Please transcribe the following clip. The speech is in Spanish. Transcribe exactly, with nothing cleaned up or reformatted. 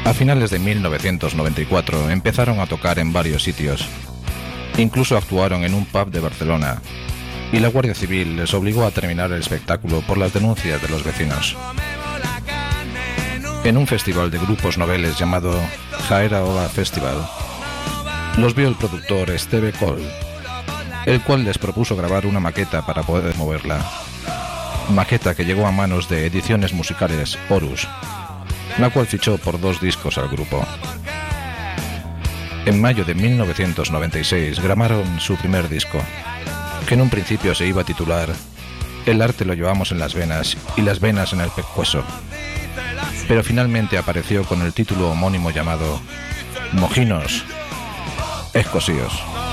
A finales de mil novecientos noventa y cuatro empezaron a tocar en varios sitios. Incluso actuaron en un pub de Barcelona, y la Guardia Civil les obligó a terminar el espectáculo por las denuncias de los vecinos. En un festival de grupos noveles llamado Jaera Ova Festival, los vio el productor Esteve Coll, el cual les propuso grabar una maqueta para poder moverla. Maqueta que llegó a manos de Ediciones Musicales Horus, la cual fichó por dos discos al grupo. En mayo de mil novecientos noventa y seis grabaron su primer disco, que en un principio se iba a titular El arte lo llevamos en las venas y las venas en el pescuezo, pero finalmente apareció con el título homónimo llamado Mojinos Escosíos.